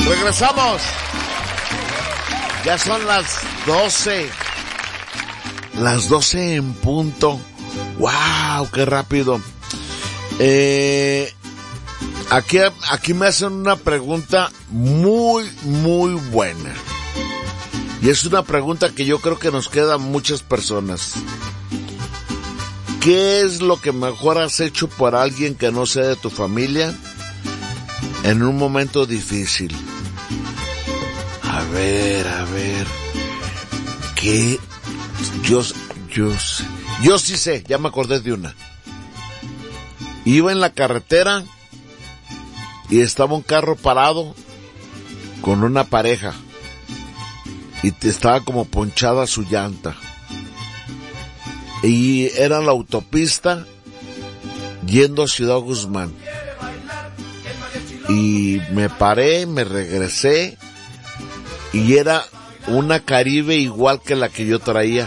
Regresamos. Ya son las 12. Las 12 en punto. ¡Wow! ¡Qué rápido! Aquí me hacen una pregunta muy, muy buena. Y es una pregunta que yo creo que nos queda a muchas personas. ¿Qué es lo que mejor has hecho por alguien que no sea de tu familia en un momento difícil? A ver. ¿Qué? Yo sí sé, ya me acordé de una. Iba en la carretera y estaba un carro parado con una pareja y estaba como ponchada su llanta. Y era la autopista yendo a Ciudad Guzmán. Y me paré, me regresé y era una Caribe igual que la que yo traía.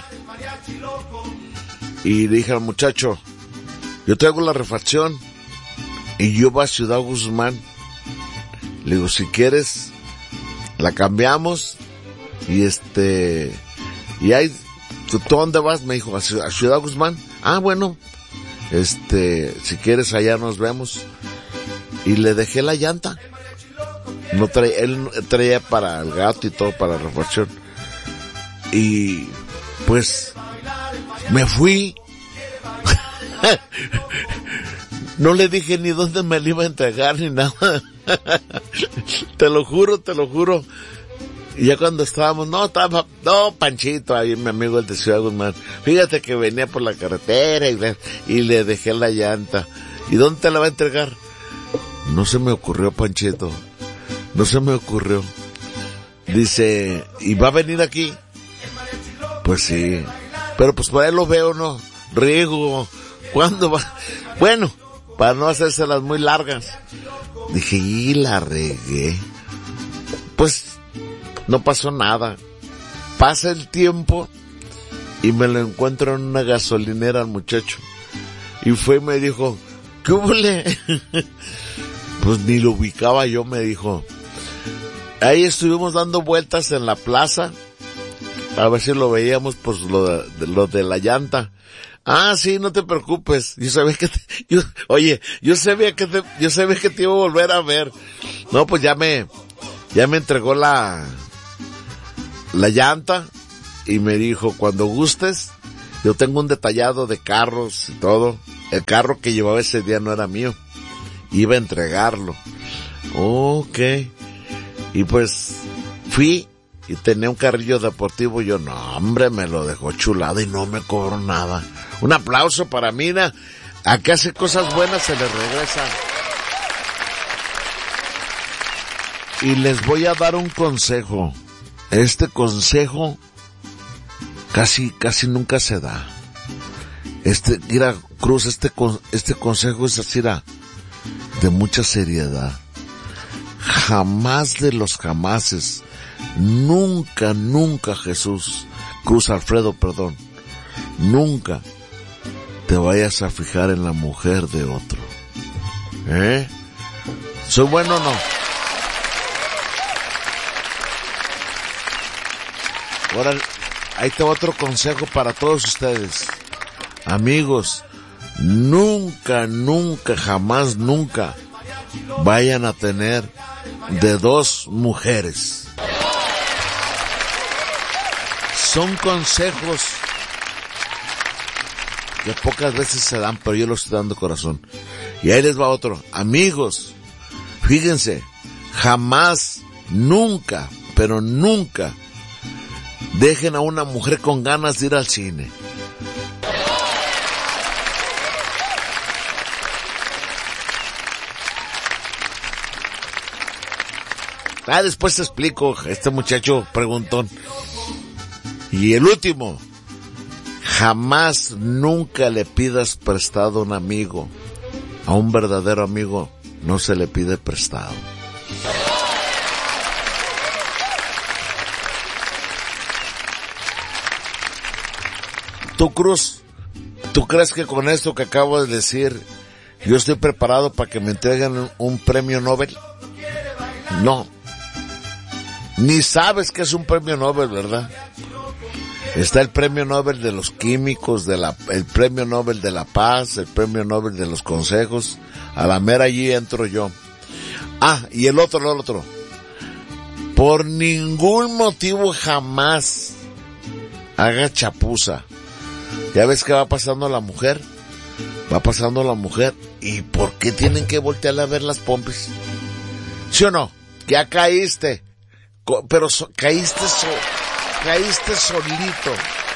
Y le dije al muchacho, yo traigo la refacción y yo voy a Ciudad Guzmán. Le digo, si quieres, la cambiamos y y ahí, ¿tú dónde vas? Me dijo, a Ciudad Guzmán. Ah, bueno, si quieres allá nos vemos. Y le dejé la llanta. Él traía para el gato y todo, para la refacción. Y pues me fui. No le dije ni dónde me la iba a entregar ni nada. Te lo juro. Y ya cuando estábamos, Panchito, ahí mi amigo el de Ciudad Guzmán, fíjate que venía por la carretera y le dejé la llanta. ¿Y dónde te la va a entregar? No se me ocurrió, Panchito. No se me ocurrió. Dice, ¿y va a venir aquí? Pues sí. Pero pues por ahí lo veo, ¿no? Riego, ¿cuándo va? Bueno, para no hacérselas muy largas. Dije, y la regué. Pues no pasó nada. Pasa el tiempo y me lo encuentro en una gasolinera al muchacho. Y fue y me dijo, ¿qué hubole? Pues ni lo ubicaba yo, me dijo. Ahí estuvimos dando vueltas en la plaza, a ver si lo veíamos, pues lo de la llanta. Ah, sí, no te preocupes. Yo sabía que yo sabía que te iba a volver a ver. No, pues ya me entregó la llanta y me dijo, cuando gustes, yo tengo un detallado de carros y todo. El carro que llevaba ese día no era mío. Iba a entregarlo. Okay. Y pues fui y tenía un carrillo deportivo. Yo, no, hombre, me lo dejó chulado y no me cobró nada. Un aplauso para Mina. A que hace cosas buenas se le regresa. Y les voy a dar un consejo. Este consejo casi nunca se da. Mira, Cruz, este consejo es así, de mucha seriedad. Jamás de los jamases, nunca, Jesús, Alfredo, nunca te vayas a fijar en la mujer de otro. ¿Soy bueno o no? Ahora, ahí te va otro consejo para todos ustedes. Amigos, nunca, jamás, nunca vayan a tener de dos mujeres. Son consejos que pocas veces se dan, pero yo los estoy dando corazón. Y ahí les va otro. Amigos, fíjense, jamás, nunca, pero nunca dejen a una mujer con ganas de ir al cine. Después te explico, este muchacho preguntón. Y el último, jamás, nunca le pidas prestado a un amigo. A un verdadero amigo no se le pide prestado. Tú, Cruz, ¿tú crees que con esto que acabo de decir yo estoy preparado para que me entreguen un premio Nobel? No. Ni sabes que es un premio Nobel, ¿verdad? Está el premio Nobel de los químicos, el premio Nobel de la paz, el premio Nobel de los consejos. A la mera allí entro yo. Y el otro. Por ningún motivo jamás haga chapuza. Ya ves que va pasando la mujer. ¿Y por qué tienen que voltearle a ver las pompis? ¿Sí o no? Ya caíste. Pero caíste solito.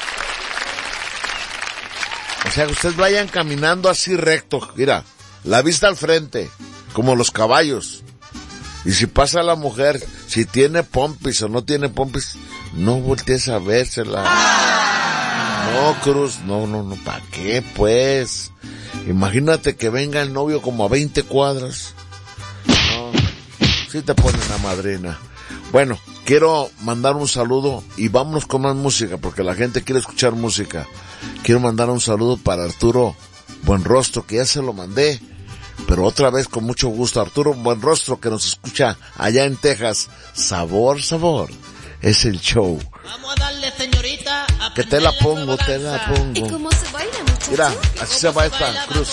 O sea, ustedes vayan caminando así recto. Mira, la vista al frente, como los caballos. Y si pasa la mujer, si tiene pompis o no tiene pompis, no voltees a vérsela. No, Cruz, no, ¿para qué, pues? Imagínate que venga el novio como a 20 cuadras. No, sí te ponen a madrina. Bueno, quiero mandar un saludo y vámonos con más música, porque la gente quiere escuchar música. Quiero mandar un saludo para Arturo Buenrostro, que ya se lo mandé, pero otra vez con mucho gusto. Arturo Buenrostro, que nos escucha allá en Texas. Sabor, es el show. Vamos a darle, señorita, que te la pongo. ¿Y cómo se baila, muchacho? Mira, así se va esta, Cruz.